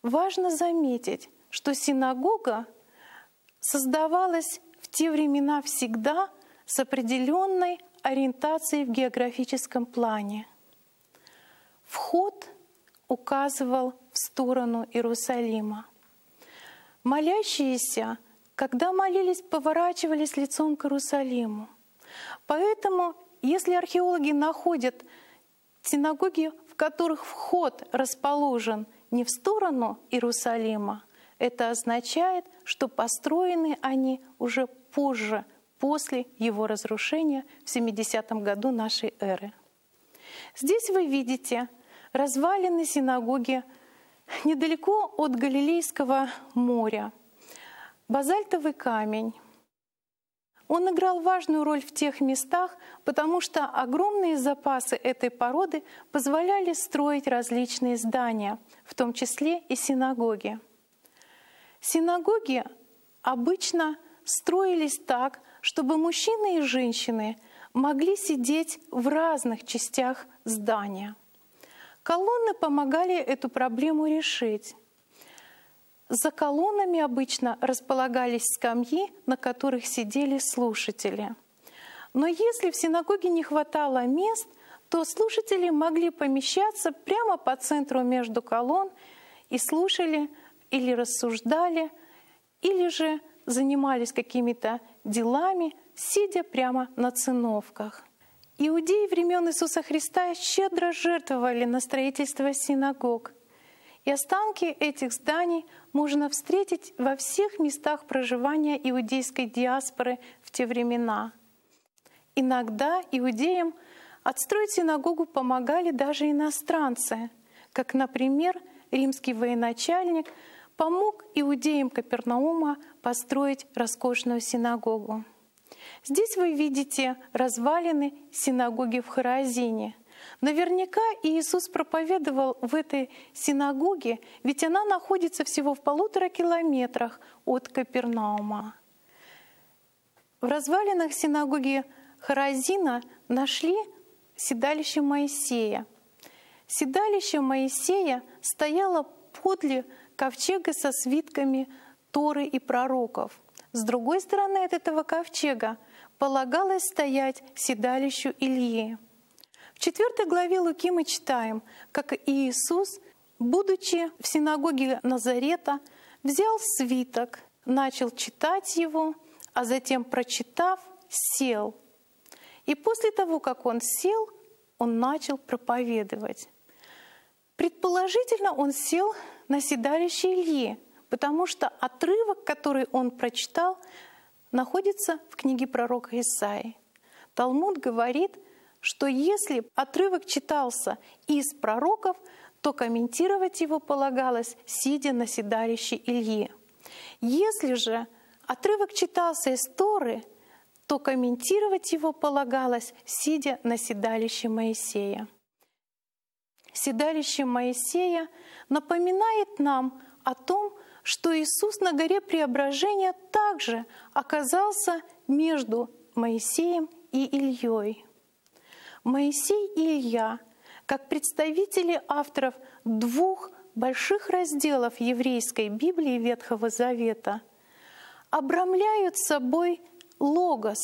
важно заметить, что синагога создавалась в те времена всегда с определенной ориентацией в географическом плане. Вход указывал в сторону Иерусалима. Молящиеся, когда молились, поворачивались лицом к Иерусалиму. Поэтому, если археологи находят синагоги, в которых вход расположен не в сторону Иерусалима, это означает, что построены они уже позже, после его разрушения в 70 году нашей эры. Здесь вы видите развалины синагоги недалеко от Галилейского моря. Базальтовый камень. Он играл важную роль в тех местах, потому что огромные запасы этой породы позволяли строить различные здания, в том числе и синагоги. Синагоги обычно строились так, чтобы мужчины и женщины могли сидеть в разных частях здания. Колонны помогали эту проблему решить. За колоннами обычно располагались скамьи, на которых сидели слушатели. Но если в синагоге не хватало мест, то слушатели могли помещаться прямо по центру между колонн и слушали или рассуждали, или же занимались какими-то делами, сидя прямо на циновках. Иудеи времен Иисуса Христа щедро жертвовали на строительство синагог. И останки этих зданий можно встретить во всех местах проживания иудейской диаспоры в те времена. Иногда иудеям отстроить синагогу помогали даже иностранцы, как, например, римский военачальник помог иудеям Капернаума построить роскошную синагогу. Здесь вы видите развалины синагоги в Хоразине. Наверняка Иисус проповедовал в этой синагоге, ведь она находится всего в 1,5 километрах от Капернаума. В развалинах синагоги Хоразина нашли седалище Моисея. Седалище Моисея стояло подле ковчега со свитками Торы и пророков. С другой стороны от этого ковчега полагалось стоять седалищу Ильи. В 4 главе Луки мы читаем, как Иисус, будучи в синагоге Назарета, взял свиток, начал читать его, а затем, прочитав, сел. И после того, как он сел, он начал проповедовать. Предположительно, он сел на седалище Ильи, потому что отрывок, который он прочитал, находится в книге пророка Исаии. Талмуд говорит, что если отрывок читался из пророков, то комментировать его полагалось, сидя на седалище Ильи. Если же отрывок читался из Торы, то комментировать его полагалось, сидя на седалище Моисея. Седалище Моисея напоминает нам о том, что Иисус на горе Преображения также оказался между Моисеем и Ильей. Моисей и Илья, как представители авторов 2 больших разделов еврейской Библии Ветхого Завета, обрамляют собой логос,